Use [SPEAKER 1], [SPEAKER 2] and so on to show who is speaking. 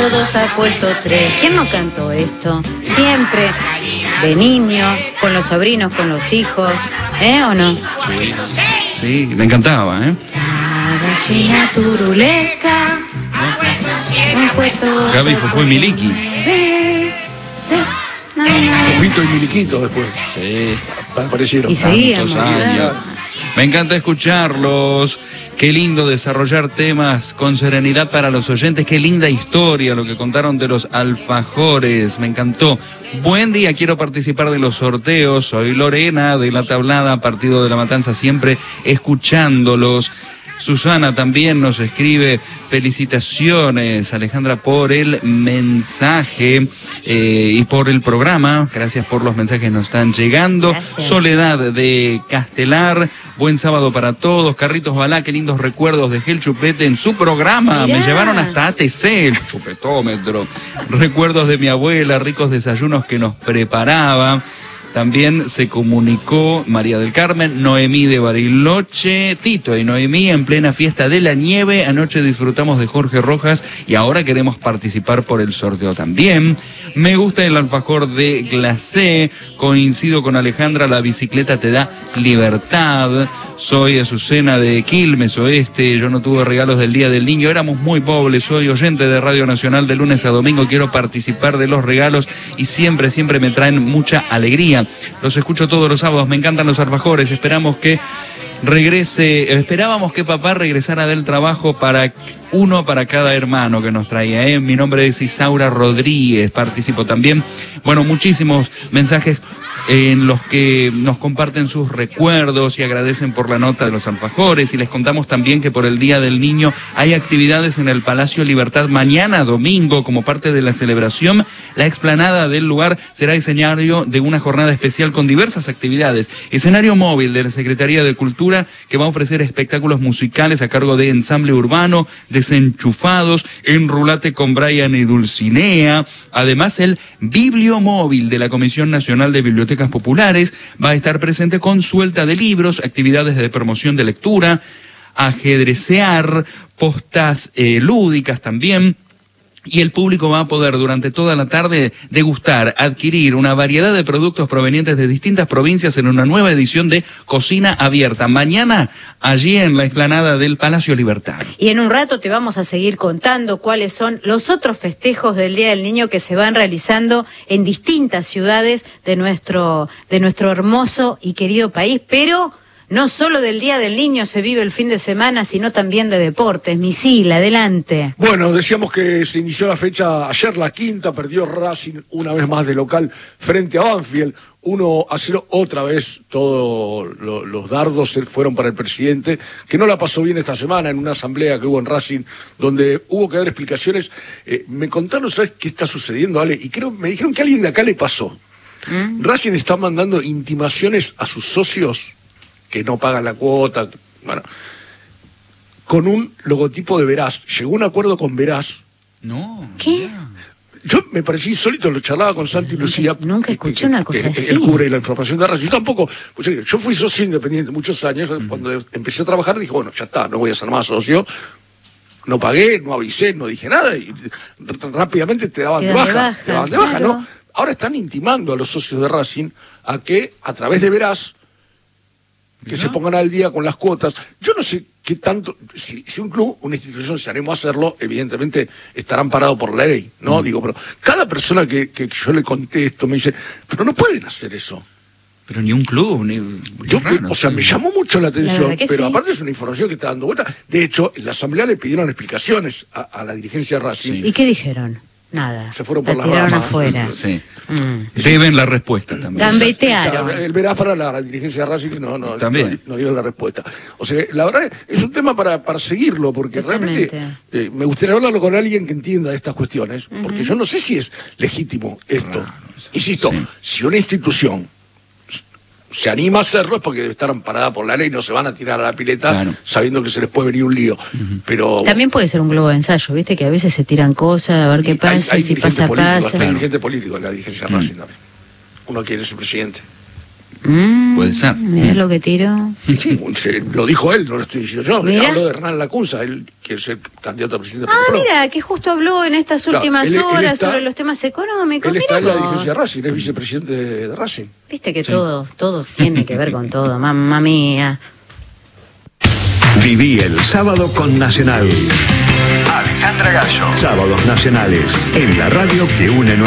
[SPEAKER 1] todos ha puesto 3. ¿Quién no cantó esto? Siempre, de niño, con los sobrinos, con los hijos, ¿o no?
[SPEAKER 2] Sí, me encantaba, ¿eh?
[SPEAKER 1] La gallina turulesca, ha puesto
[SPEAKER 2] Gaby, Fofo y Miliki.
[SPEAKER 3] Fofito y Miliquito después.
[SPEAKER 2] Sí.
[SPEAKER 3] Aparecieron.
[SPEAKER 1] Y seguíamos.
[SPEAKER 2] Tantos años. Me encanta escucharlos. Qué lindo desarrollar temas con serenidad para los oyentes. Qué linda historia lo que contaron de los alfajores. Me encantó. Buen día, quiero participar de los sorteos. Soy Lorena de La Tablada, Partido de la Matanza, siempre escuchándolos. Susana también nos escribe, felicitaciones Alejandra por el mensaje y por el programa, gracias por los mensajes que nos están llegando.
[SPEAKER 1] Gracias.
[SPEAKER 2] Soledad de Castelar, buen sábado para todos. Carritos Balá, qué lindos recuerdos dejé el chupete en su programa,
[SPEAKER 1] Mirá.
[SPEAKER 2] me llevaron hasta ATC, el chupetómetro. Recuerdos de mi abuela, ricos desayunos que nos preparaba. También se comunicó María del Carmen, Noemí de Bariloche, Tito y Noemí en plena fiesta de la nieve. Anoche disfrutamos de Jorge Rojas y ahora queremos participar por el sorteo también. Me gusta el alfajor de glacé, coincido con Alejandra, la bicicleta te da libertad. Soy Azucena de Quilmes Oeste, yo no tuve regalos del Día del Niño, éramos muy pobres, soy oyente de Radio Nacional de lunes a domingo, quiero participar de los regalos y siempre me traen mucha alegría. Los escucho todos los sábados, me encantan los alfajores, esperábamos que papá regresara del trabajo para uno para cada hermano que nos traía, Mi nombre es Isaura Rodríguez, participo también. Bueno, muchísimos mensajes en los que nos comparten sus recuerdos y agradecen por la nota de los alfajores, y les contamos también que por el Día del Niño hay actividades en el Palacio Libertad mañana domingo como parte de la celebración. La explanada del lugar será escenario de una jornada especial con diversas actividades. Escenario móvil de la Secretaría de Cultura que va a ofrecer espectáculos musicales a cargo de Ensamble Urbano, Desenchufados, Enrulate con Brian y Dulcinea. Además, el Bibliomóvil de la Comisión Nacional de Bibliotecas Populares va a estar presente con suelta de libros, actividades de promoción de lectura, ajedrecear, postas lúdicas también. Y el público va a poder durante toda la tarde degustar, adquirir una variedad de productos provenientes de distintas provincias en una nueva edición de Cocina Abierta. Mañana, allí en la explanada del Palacio Libertad.
[SPEAKER 1] Y en un rato te vamos a seguir contando cuáles son los otros festejos del Día del Niño que se van realizando en distintas ciudades de nuestro hermoso y querido país, pero no solo del Día del Niño se vive el fin de semana, sino también de deportes. Misil, adelante.
[SPEAKER 3] Bueno, decíamos que se inició la fecha ayer, la quinta, perdió Racing una vez más de local frente a Banfield, 1-0, otra vez todos los dardos fueron para el presidente, que no la pasó bien esta semana en una asamblea que hubo en Racing, donde hubo que dar explicaciones. Me contaron, ¿sabes qué está sucediendo, Ale? Y me dijeron que a alguien de acá le pasó. Racing está mandando intimaciones a sus socios que no pagan la cuota, bueno, con un logotipo de Veraz. Llegó un acuerdo con Veraz.
[SPEAKER 2] No.
[SPEAKER 1] ¿Qué?
[SPEAKER 3] Yo me parecí insólito, lo charlaba con Santi Lucía.
[SPEAKER 1] Nunca escuché una cosa así.
[SPEAKER 3] Él cubre la información de Racing. Yo tampoco, yo fui socio independiente muchos años. Cuando empecé a trabajar dije, bueno, ya está, no voy a ser más socio. No pagué, no avisé, no dije nada y rápidamente te daban de baja. Te daban de baja, ¿no? Ahora están intimando a los socios de Racing a que, a través de Veraz, que se pongan al día con las cuotas. Yo no sé qué tanto, si un club, una institución se anima a hacerlo, evidentemente estarán parados por la ley, ¿no? Digo, pero cada persona que yo le conté esto me dice, pero no pueden hacer eso.
[SPEAKER 2] Pero ni un club, ni...
[SPEAKER 3] O sea, me llamó mucho la atención, pero
[SPEAKER 1] sí.
[SPEAKER 3] Aparte es una información que está dando vuelta. De hecho, en la asamblea le pidieron explicaciones a la dirigencia de Racing.
[SPEAKER 1] ¿Y qué dijeron? Nada.
[SPEAKER 3] Se fueron por
[SPEAKER 1] la
[SPEAKER 3] las
[SPEAKER 1] tiraron
[SPEAKER 3] ramas.
[SPEAKER 1] afuera.
[SPEAKER 2] Sí. Deben la respuesta también.
[SPEAKER 1] Gambetearon.
[SPEAKER 3] El Veraz para la dirigencia de Racing
[SPEAKER 2] También.
[SPEAKER 3] no dio la respuesta. O sea, la verdad es un tema para seguirlo, porque
[SPEAKER 1] Totalmente.
[SPEAKER 3] realmente me gustaría hablarlo con alguien que entienda estas cuestiones, porque yo no sé si es legítimo esto. Insisto, si una institución se anima a hacerlo es porque debe estar amparada por la ley, no se van a tirar a la pileta sabiendo que se les puede venir un lío. Pero
[SPEAKER 1] también puede ser un globo de ensayo, ¿viste? Que a veces se tiran cosas, a ver qué pasa,
[SPEAKER 3] hay
[SPEAKER 1] si pasa, pasa.
[SPEAKER 3] Hay dirigente político en la dirigencia de Racing también. Uno quiere ser presidente.
[SPEAKER 2] Puede ser.
[SPEAKER 1] Mirá lo que tiró.
[SPEAKER 3] Sí, lo dijo él, no lo estoy diciendo yo.
[SPEAKER 1] Mirá.
[SPEAKER 3] Habló de Hernán Lacunza, él quiere ser candidato a presidente.
[SPEAKER 1] Mira, que justo habló en estas últimas horas sobre los temas económicos.
[SPEAKER 3] Él está en
[SPEAKER 1] Mirá
[SPEAKER 3] la
[SPEAKER 1] vos.
[SPEAKER 3] dirigencia de Racing, es vicepresidente de Racing.
[SPEAKER 1] Viste que todo tiene que ver con todo, mamma mía.
[SPEAKER 4] Viví el sábado con Nacional. Alejandra Gallo. Sábados nacionales en la radio que une